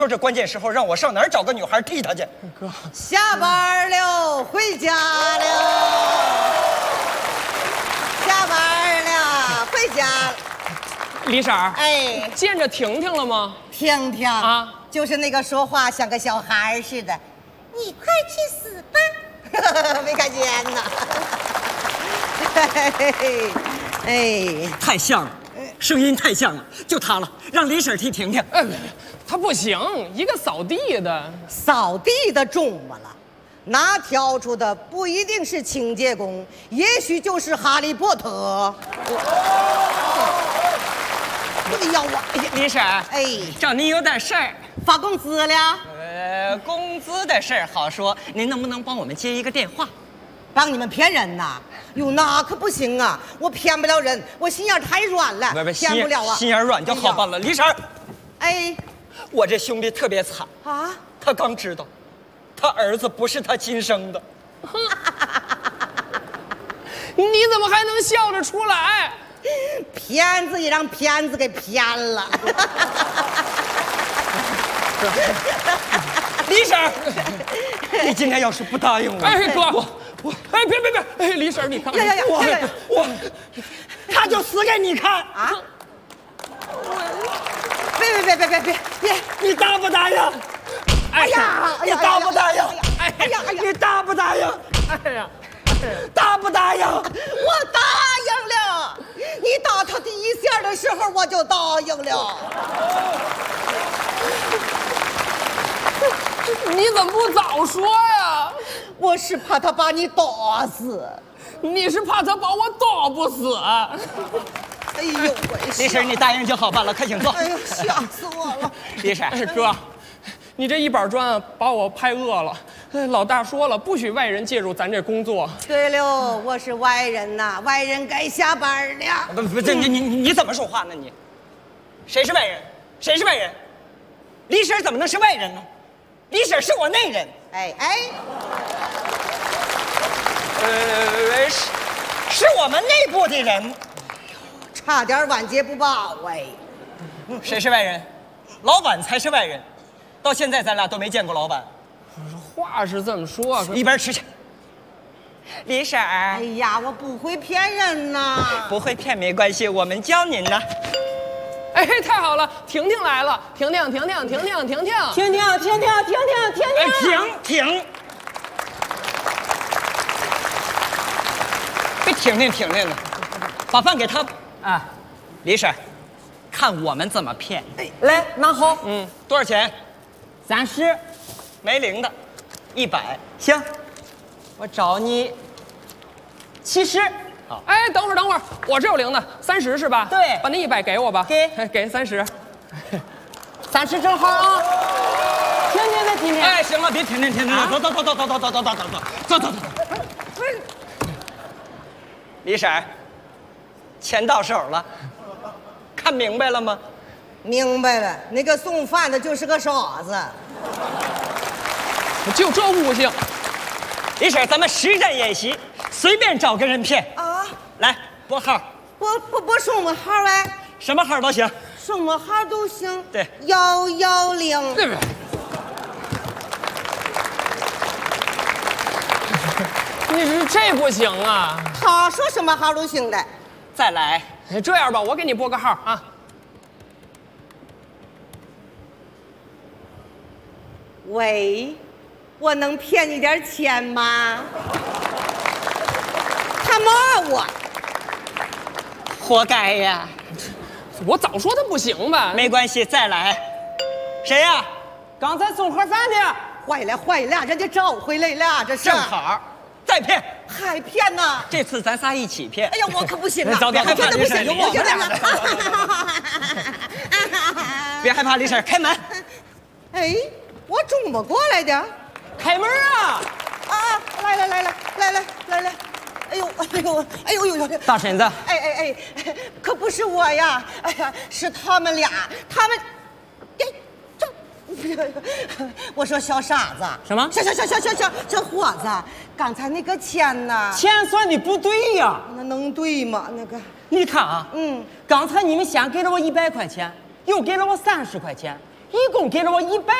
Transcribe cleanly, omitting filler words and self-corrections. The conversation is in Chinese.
说这关键时候让我上哪儿找个女孩替他去？ 哥， 下班了，回家了。下班了，回家了。 李婶儿， 哎， 见着婷婷了吗？ 婷婷啊， 就是那个说话像个小孩似的。你快去死吧！没看见呢。哎， 太像了，声音太像了，就他了，让李婶替婷婷。 他不行，一个扫地的。 扫地的中么了？那挑出的不一定是清洁工，也许就是哈利波特。不得要我！ 李婶， 哎， 找您有点事儿。 发工资了？ 工资的事儿好说，您能不能帮我们接一个电话？ 帮你们骗人呐？哟，那可不行啊！我骗不了人，我心眼太软了，骗不了啊。 心眼软就好办了。李婶， 哎， 我这兄弟特别惨啊， 他刚知道，他儿子不是他亲生的。 你怎么还能笑得出来？ 骗子也让骗子给骗了。 李婶，你今天要是不答应我， 哎，哥，我，哎，别，哎，李婶，你看， 我，他就死给你看啊！别， 你答不答应？ 哎呀， 你答不答应？ 哎呀， 你答不答应？ 哎呀， 答不答应？我答应了。你打他第一下的时候，我就答应了。 你怎么不早说呀？ 我是怕他把你打死。 你是怕他把我打不死？ 哎呦喂！ 李婶，你答应就好办了，快请坐。 哎呦，吓死我了！ 李婶， 哎，哥，你这一板砖把我拍饿了。老大说了，不许外人介入咱这工作。 对了，我是外人呐，外人该下班了。 不，这你怎么说话呢？你，谁是外人？谁是外人？李婶怎么能是外人呢？李婶是我内人。 哎， 是我们内部的人。 差点晚节不保哎。 谁是外人？老板才是外人。到现在咱俩都没见过老板。 话是这么说， 一边吃去。李婶儿， 哎呀，我不会骗人呐。 不会骗没关系，我们教您呢。 哎，太好了，婷婷来了，婷婷， 停！别停的，把饭给他啊。李婶，看我们怎么骗。 来，拿好。 多少钱 ？30， 没零的，100。 行，我找你70。 好， 哎，等会儿，我这有零的，30是吧？ 对， 把那100给我吧。给30，30 正好啊。停！ 哎，行了，别停，走。李婶，钱到手了，看明白了吗？ 明白了，那个送饭的就是个傻子。 就这悟性。 李婶，咱们实战演习，随便找个人骗啊！ 来拨号， 拨什么号哎？ 什么号都行， 什么号都行。 对 110。 对不对？你这不行啊！ 他说什么号都行的。 再来。 这样吧，我给你拨个号啊。 喂，我能骗你点钱吗？他骂我， 活该呀！ 我早说他不行吧？ 没关系，再来。谁呀？ 刚才送盒饭的。坏了，人家找回来了，这是。 正好，再骗。 还骗呢？ 这次咱仨一起骗。 哎呀，我可不行啊！ 别害怕， 真的不行， 李婶，别害怕，李婶，开门。 哎，我怎么过来的？ 开门啊！ 啊，来！哎呦！ 大婶子， 哎，可不是我呀！哎呀，是他们俩，我说小傻子， 什么？ 小伙子，刚才那个钱呢？ 钱算的不对呀， 那能对吗？那个， 你看啊，刚才你们先给了我100块钱，又给了我30块钱， 一共给了我100